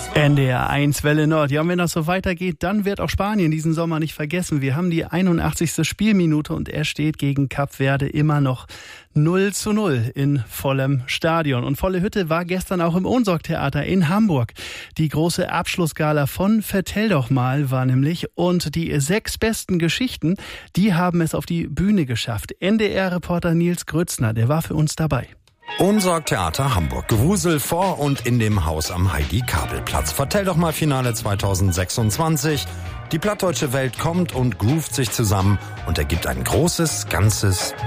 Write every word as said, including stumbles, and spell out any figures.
N D R eins Welle Nord. Ja, und wenn das so weitergeht, dann wird auch Spanien diesen Sommer nicht vergessen. Wir haben die einundachtzigste Spielminute und er steht gegen Kap Verde immer noch null zu null in vollem Stadion. Und volle Hütte war gestern auch im Ohnsorg-Theater in Hamburg. Die große Abschlussgala von Vertell doch mal war nämlich. Und die sechs besten Geschichten, die haben es auf die Bühne geschafft. N D R-Reporter Nils Grützner, der war für uns dabei. Ohnsorg-Theater Hamburg. Gewusel vor und in dem Haus am Heidi-Kabel-Platz. Vertell doch mal Finale zweitausendsechsundzwanzig. Die plattdeutsche Welt kommt und groovt sich zusammen und ergibt ein großes, ganzes